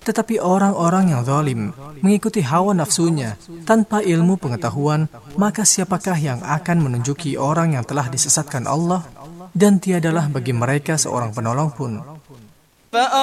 Tetapi orang-orang yang zalim mengikuti hawa nafsunya tanpa ilmu pengetahuan, maka siapakah yang akan menunjuki orang yang telah disesatkan Allah? Dan tiadalah bagi mereka seorang penolong pun.